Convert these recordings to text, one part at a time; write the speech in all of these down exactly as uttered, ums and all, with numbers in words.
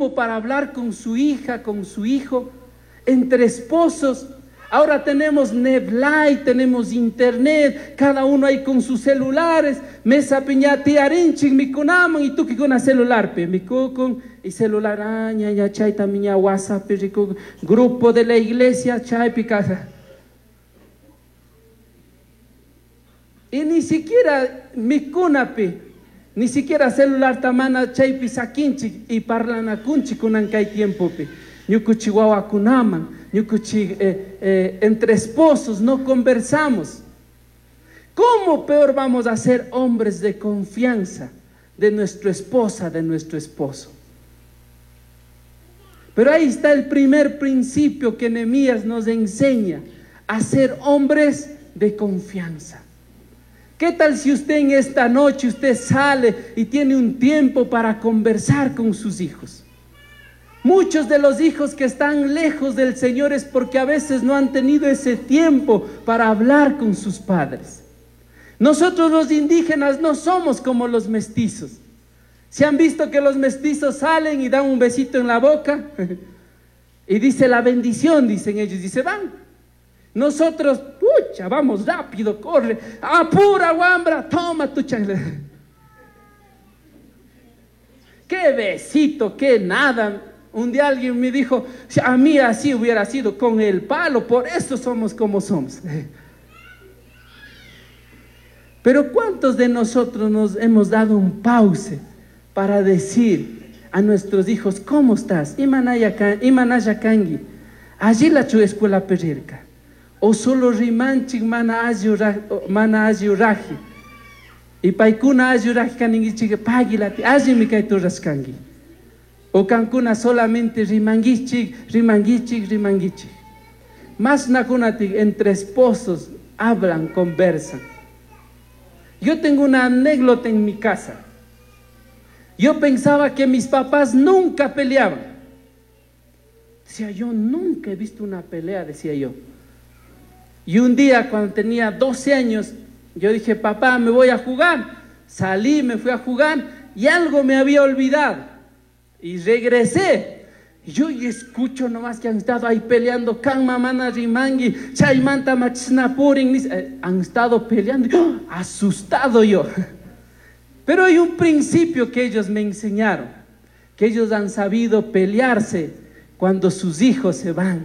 tiempo para hablar con su hija, con su hijo, entre esposos. Ahora tenemos Netflix, tenemos internet, cada uno ahí con sus celulares. Mesa piña tiarinchik mi kunaman y tú que con celular pe mi con y celular aña ya chay también WhatsApp rico grupo de la iglesia chay picasa. Y ni siquiera mi kunapi, ni siquiera celular tamana chay pisakinchik y parlana kunchi kunan kai tiempo pe. Ñukuchi wawa kunaman, ñukuchi eh, eh, entre esposos no conversamos. ¿Cómo peor vamos a ser hombres de confianza de nuestra esposa, de nuestro esposo? Pero ahí está el primer principio que Nehemías nos enseña, a ser hombres de confianza. ¿Qué tal si usted en esta noche, usted sale y tiene un tiempo para conversar con sus hijos? Muchos de los hijos que están lejos del Señor es porque a veces no han tenido ese tiempo para hablar con sus padres. Nosotros los indígenas no somos como los mestizos. ¿Se han visto que los mestizos salen y dan un besito en la boca? Y dice la bendición, dicen ellos, y se van. Nosotros, pucha, vamos rápido, corre, apura, guambra, toma tu changle. Qué besito, qué nada. Un día alguien me dijo, a mí así hubiera sido con el palo, por eso somos como somos. Pero ¿cuántos de nosotros nos hemos dado un pause para decir a nuestros hijos, ¿cómo estás? Imanaya kangi, allí la chu escuela perirka, o solo rimanchik mana ayuraji, y paikuna ayuraji kaningichik pagilati, allí mi kaiturras kangi. O cancuna solamente rimanguichik, rimanguichik, rimanguichik. Más nakunatik, entre esposos hablan, conversan. Yo tengo una anécdota en mi casa. Yo pensaba que mis papás nunca peleaban. Decía yo, nunca he visto una pelea, decía yo. Y un día cuando tenía doce años, yo dije, papá, me voy a jugar. Salí, me fui a jugar y algo me había olvidado. Y regresé. Y yo y escucho nomás que han estado ahí peleando. Kan mamana rimangi, chaymanta machisnapurin. Han estado peleando. ¡Oh! Asustado yo. Pero hay un principio que ellos me enseñaron. Que ellos han sabido pelearse cuando sus hijos se van.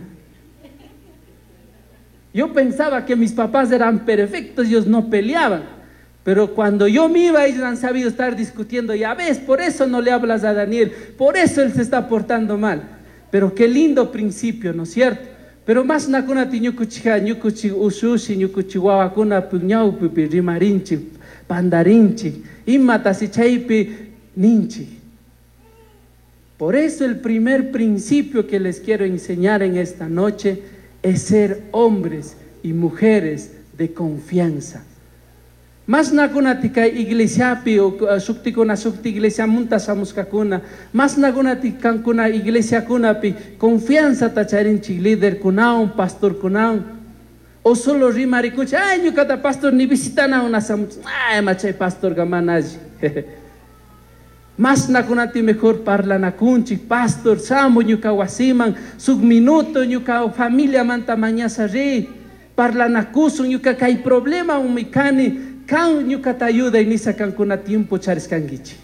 Yo pensaba que mis papás eran perfectos, ellos no peleaban. Pero cuando yo me iba, ellos han sabido estar discutiendo. Ya ves, por eso no le hablas a Daniel. Por eso él se está portando mal. Pero qué lindo principio, ¿no es cierto? Pero más nakunati ñukuchiha, ñukuchi ushushi, ñukuchi wawakuna puñaupi, rimarinchi, pandarinchi, imatasi chaypi ninchi. Por eso el primer principio que les quiero enseñar en esta noche es ser hombres y mujeres de confianza. Más nakunati kay iglesia pi o sukti kuna sukti iglesia munta samuskakuna. Más nakunati kankuna iglesia kuna pi confianza tacharinchi líder kunaun, pastor kunaun. O solo rimaricucha, ay ñukata pastor ni visitana una samus, ay machay pastor gamanaji. Más nakunati mejor parla nakunchi pastor samu ñuka wasiman suk minuto ñuka familia manta mañasa ri parla nakusu ñuka kay problema un mikani. Kan ñuka ta ayuda y nisa kankuna tiempo chariskangichi.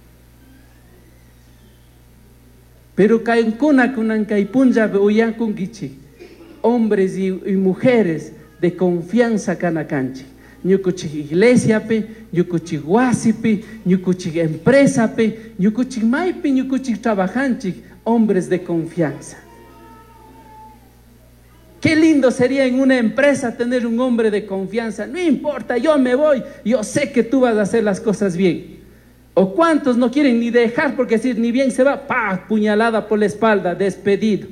Pero kankuna kunan kay punjab uyankungichi. Hombres y, y mujeres de confianza kanakanchi. Ñukuchi iglesia pe, ñukuchi wasipi, ñukuchi empresa pe, ñukuchi maipi, ñukuchi trabajanchi. Hombres de confianza. Qué lindo sería en una empresa tener un hombre de confianza. No importa, yo me voy, yo sé que tú vas a hacer las cosas bien. O cuántos no quieren ni dejar porque decir ni bien se va, pa, puñalada por la espalda, despedido.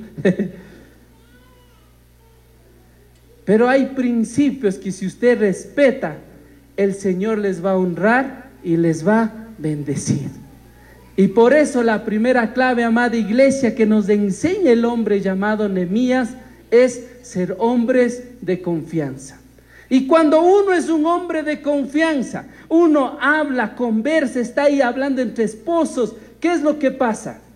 Pero hay principios que si usted respeta, el Señor les va a honrar y les va a bendecir. Y por eso la primera clave, amada iglesia, que nos enseña el hombre llamado Nehemías es ser hombres de confianza. Y cuando uno es un hombre de confianza, uno habla, conversa, está ahí hablando entre esposos, ¿qué es lo que pasa?